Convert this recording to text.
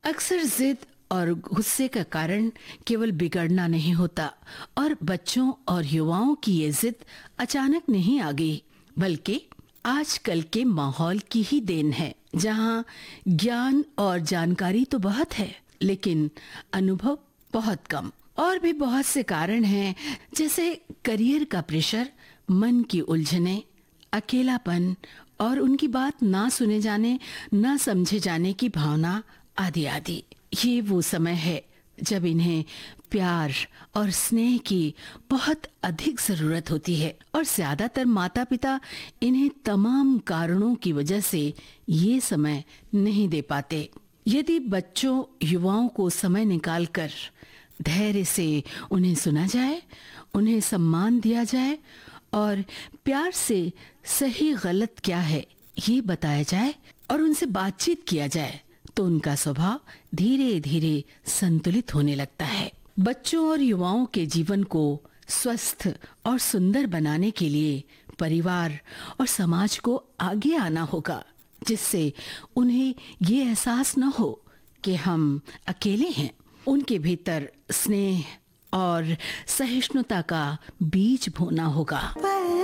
अक्सर जिद और गुस्से का कारण केवल बिगड़ना नहीं होता और बच्चों और युवाओं की ये जिद अचानक नहीं आ गई, बल्कि आजकल के माहौल की ही देन है, जहाँ ज्ञान और जानकारी तो बहुत है, लेकिन अनुभव बहुत कम। और भी बहुत से कारण हैं, जैसे करियर का प्रेशर, मन की उलझने, अकेलापन और उनकी बात ना सुने जाने, ना समझे जाने की भावना, आदि आदि। ये वो समय है जब इन्हें प्यार और स्नेह की बहुत अधिक जरूरत होती है और ज्यादातर माता पिता इन्हें तमाम कारणों की वजह से ये समय नहीं दे पाते। यदि बच्चों युवाओं को समय निकालकर धैर्य से उन्हें सुना जाए, उन्हें सम्मान दिया जाए और प्यार से सही गलत क्या है ये बताया जाए और उनसे बातचीत किया जाए, तो उनका स्वभाव धीरे धीरे संतुलित होने लगता है। बच्चों और युवाओं के जीवन को स्वस्थ और सुंदर बनाने के लिए परिवार और समाज को आगे आना होगा, जिससे उन्हें ये एहसास न हो कि हम अकेले हैं। उनके भीतर स्नेह और सहिष्णुता का बीज बोना होगा।